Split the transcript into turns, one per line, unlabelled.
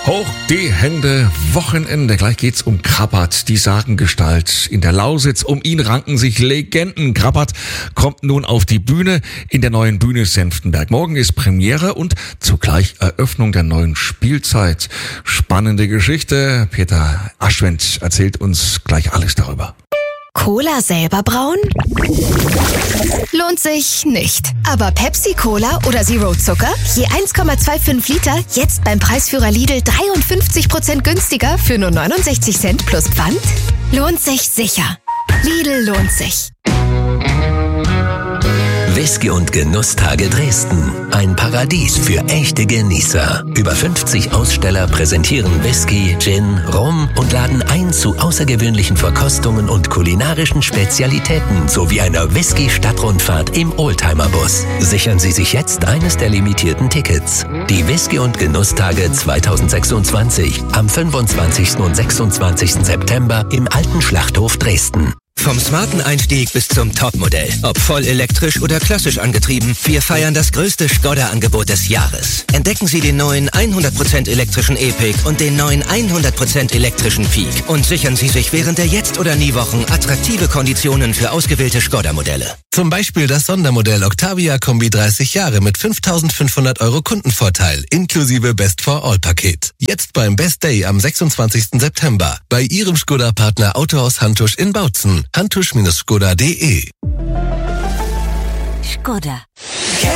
Hoch die Hände, Wochenende. Gleich geht's um Krabbert, die Sagengestalt. In der Lausitz, um ihn ranken sich Legenden. Krabbert kommt nun auf die Bühne in der neuen Bühne Senftenberg. Morgen ist Premiere und zugleich Eröffnung der neuen Spielzeit. Spannende Geschichte. Peter Aschwendt erzählt uns gleich alles darüber.
Cola selber brauen? Lohnt sich nicht. Aber Pepsi-Cola oder Zero Zucker? Je 1,25 Liter, jetzt beim Preisführer Lidl 53% günstiger für nur 69 Cent plus Pfand? Lohnt sich sicher. Lidl lohnt sich.
Whisky und Genusstage Dresden. Ein Paradies für echte Genießer. Über 50 Aussteller präsentieren Whisky, Gin, Rum und laden ein zu außergewöhnlichen Verkostungen und kulinarischen Spezialitäten sowie einer Whisky-Stadtrundfahrt im Oldtimer-Bus. Sichern Sie sich jetzt eines der limitierten Tickets. Die Whisky und Genusstage 2026 am 25. und 26. September im Alten Schlachthof Dresden.
Vom smarten Einstieg bis zum Topmodell. Ob voll elektrisch oder klassisch angetrieben, wir feiern das größte Skoda-Angebot des Jahres. Entdecken Sie den neuen 100% elektrischen E-Pick und den neuen 100% elektrischen Peak. Und sichern Sie sich während der Jetzt- oder Nie-Wochen attraktive Konditionen für ausgewählte Skoda-Modelle.
Zum Beispiel das Sondermodell Octavia Kombi 30 Jahre mit 5.500 € Kundenvorteil inklusive Best-for-All-Paket. Jetzt beim Best Day am 26. September bei Ihrem Skoda-Partner Autohaus Hantusch in Bautzen. Hantusch-skoda.de
Skoda.